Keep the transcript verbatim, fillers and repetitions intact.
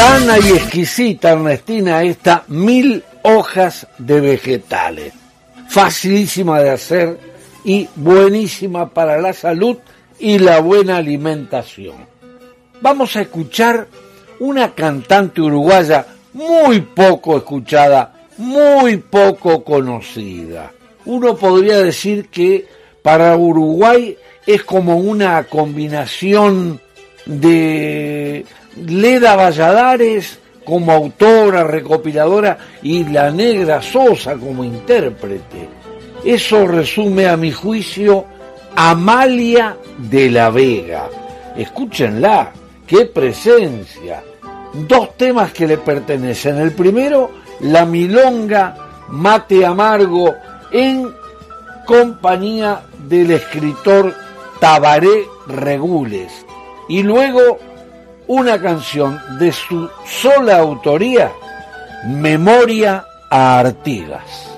sana y exquisita, Ernestina, esta Mil hojas de vegetales. Facilísima de hacer y buenísima para la salud y la buena alimentación. Vamos a escuchar una cantante uruguaya muy poco escuchada, muy poco conocida. Uno podría decir que para Uruguay es como una combinación de Leda Valladares como autora, recopiladora, y la Negra Sosa como intérprete. Eso resume, a mi juicio, Amalia de la Vega. Escúchenla, qué presencia. Dos temas que le pertenecen. El primero, la milonga Mate Amargo, en compañía del escritor Tabaré Regules. Y luego una canción de su sola autoría, Memoria a Artigas.